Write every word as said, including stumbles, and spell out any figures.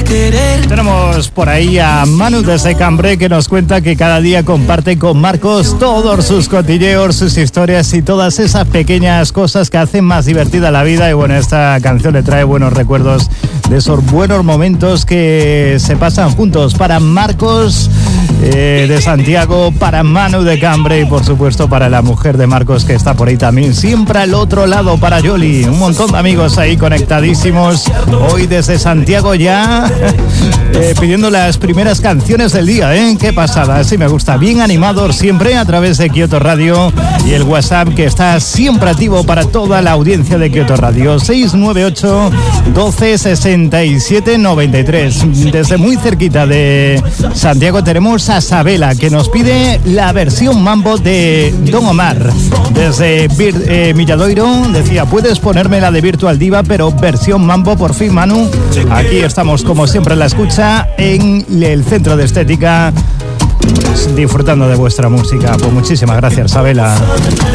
querer. Tenemos por ahí a Manu desde Cambrai, que nos cuenta que cada día comparte con Marcos todos sus cotilleos, sus historias y todas esas pequeñas cosas que hacen más divertida la vida. Y bueno, esta canción le trae buenos recuerdos de esos buenos momentos que se pasan juntos. Para Marcos eh, de Santiago, para Manu de Cambrai y por supuesto para la mujer de Marcos, que está por ahí también, siempre al otro lado, para Yoli. Un montón de amigos ahí conectadísimos hoy desde Santiago ya eh, pidiendo las primeras canciones del día, ¿eh? Qué pasada, así me gusta. Bien animador siempre a través de Kyoto Radio y el WhatsApp que está siempre activo para toda la audiencia de Kyoto Radio, seis nueve ocho, doce, sesenta y siete, noventa y tres. Desde muy cerquita de Santiago tenemos a Sabela, que nos pide la versión mambo de Don Omar. Desde Vir, eh, Milladoiro decía, puedes ponerme la de Virtual Diva, pero versión mambo por fin, Manu. Aquí estamos como siempre en la escucha en el Centro de Estética, disfrutando de vuestra música. Pues muchísimas gracias, Sabela.